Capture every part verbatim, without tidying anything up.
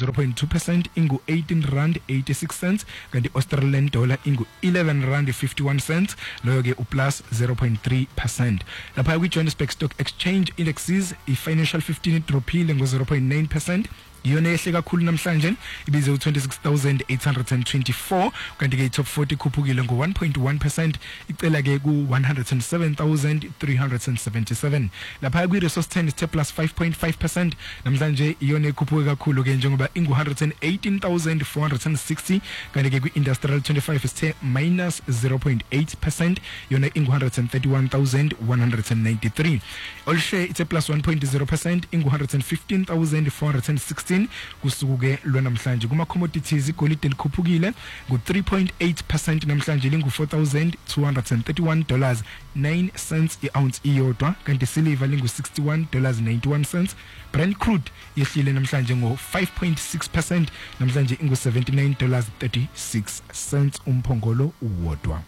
zero point two percent ingu eighteen rand eighty-six cents kanti Australian dollar ingu eleven rand fifty-one cents loyo ke uplus zero point three percent. Lapha kwi Johannesburg Stock Exchange indexes i financial fifteen drophile ngo zero point nine percent. Yona ehle kakhulu namhlanje ibize u twenty-six thousand eight hundred twenty-four kanti ke top forty khuphukile ngo one point one percent icela ke ku one hundred seven thousand three hundred seventy-seven. Lapha kwi resource ten is plus five point five percent namhlanje iyona ekhuphuke kakhulu ke njengoba ingu one hundred eighteen thousand four hundred sixty kanti ke kwi industrial twenty-five is minus zero point eight percent yona ingu one hundred thirty-one thousand one hundred ninety-three. All share it's a plus one point zero percent ingu one hundred fifteen thousand four hundred sixty kusuke lo namhlanje kuma commodities igolide likhuphukile ngo three point eight percent namhlanje lingu four thousand two hundred thirty-one dollars nine cents i ounce iyodwa kanti silver lingu sixty-one dollars ninety-one cents. Brent crude yehlile namhlanje ngo five point six percent namhlanje ingu seventy-nine dollars thirty-six cents umphongolo uwodwa.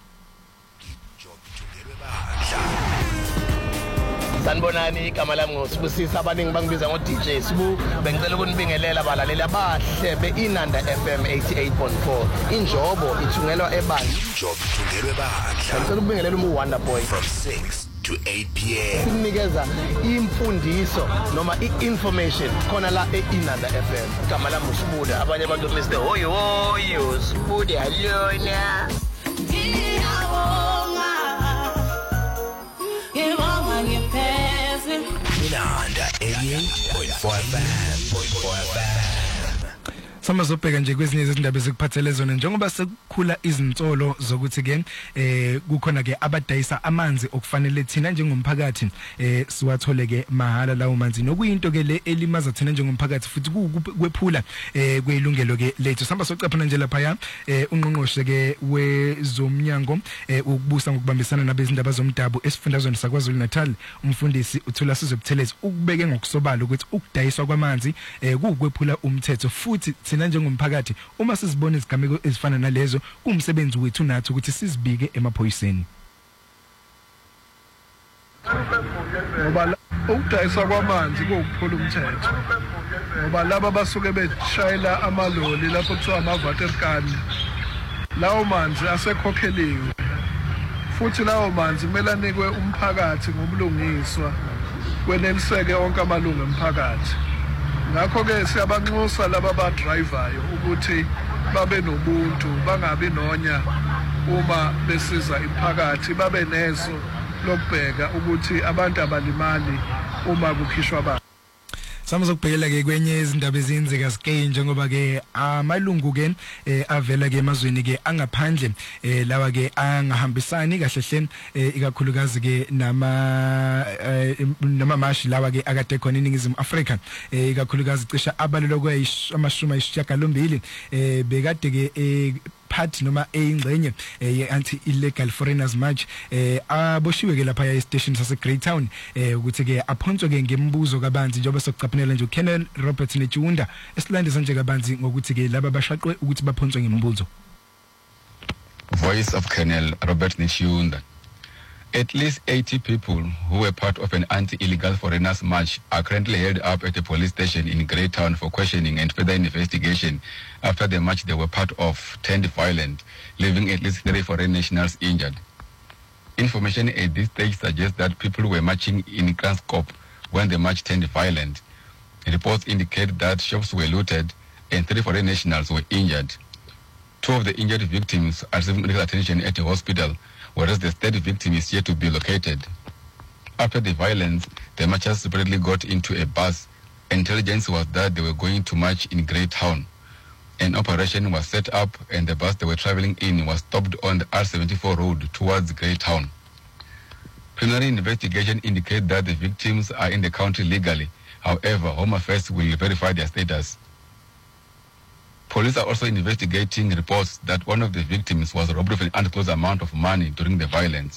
Sanibonani igama lami ngosibusisa abaningi bangibiza ngo D J Sibu bengicela ukunibingelela abalaleli abahle beInanda F M eighty-eight point four injobo ithungelwa ebandla injobo ithungelwe ebandla ngicela ukubingelela umu Wonder Boy from six to eight p m sinikeza imfundiso noma iinformation khona la eInanda F M. Igama lami uSibuda abanye abantu Mister Hoyo Hoyo Sibuda alona Inanda eighty-eight point four F M. Samazobheka nje kwezinye izindaba ezikuphathele zona njengoba sekukhula izinsolo zokuthi ke eh kukhona ke abadayisa amanzi okufanele thina njengomphakathi eh siwathole ke mahala lawo manzi nokuyinto ke le elimaza thina njengomphakathi futhi kwephula eh kwelungelo ke lethu. Samba socaphana nje lapha ya eh ungqongqoshe ke wezomnyango eh ukubusa ngokubambisana nabezindaba zomdabu esifundazweni saKwaZulu Natal umfundisi uthula sizobuthelezi ukubeke ngokusobala ukuthi ukudayiswa kwamanzi eh kukwephula umthetho futhi thina njengomphakathi uma sizibona izigameko ezifana nalezo kumsebenzi wethu nathi ukuthi sizibike emaphoyiseni. Ngoba ukudayisa kwamanzi kuwukuphula umthetho ngoba laba basuke beshayela amaloli lapho kuthiwa ama-waterkan lawo manzi asekhokheliwe futhi lawo manzi kumele anikwe umphakathi ngobulungiswa kweneliseke onke amalungu emphakathi. Ngakho ke siyabanxusa laba badrivayo ukuthi babe nobuntu bangabi nonya uma besiza imphakathi babe neso lokubheka ukuthi abantu abalimali uma kukhishwa ba. Samazokubhekela ke kwenye izindaba ezenzeka sike njengoba ke amalungu ke avela ke emazweni ke angaphandle lawa ke angahambisani kahle hle ikakhulukazi ke nama namamashi lawa ke akade khona eNingizimu Afrika ikakhulukazi cisha abalelo kwamashumi ayisishiyagalombili bekade ke party noma eyingxenye ye anti illegal foreigners march eh aboshiwe ke lapha e station sase Greytown eh ukuthi ke aphontswe ke ngembuzo kabanzi njengoba sokucaphanela nje uKenel Robert Nechunda esilandisa nje kabanzi ngokuthi ke laba bashaqwe ukuthi baphontswe ngembuzo. Voice of Colonel Robert Nechunda. At least eighty people who were part of an anti-illegal foreigners march are currently held up at a police station in Greytown for questioning and further investigation after the march they were part of turned violent, leaving at least three foreign nationals injured. Information at this stage suggests that people were marching in Kranskop when the march turned violent. Reports indicate that shops were looted and three foreign nationals were injured. Two of the injured victims are receiving medical attention at a hospital, whereas the third victim is yet to be located. After the violence, the marchers separately got into a bus. Intelligence was that they were going to march in Greytown. An operation was set up and the bus they were traveling in was stopped on the R seventy-four road towards Greytown. Preliminary investigation indicates that the victims are in the country legally. However, Home Affairs will verify their status. Police are also investigating reports that one of the victims was robbed of an undisclosed amount of money during the violence.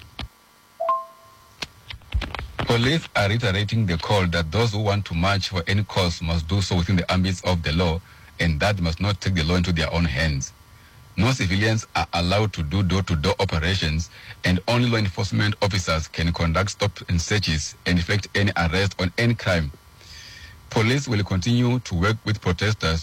Police are reiterating the call that those who want to march for any cause must do so within the ambits of the law, and that must not take the law into their own hands. No civilians are allowed to do door-to-door operations, and only law enforcement officers can conduct stop and searches and effect any arrest on any crime. Police will continue to work with protesters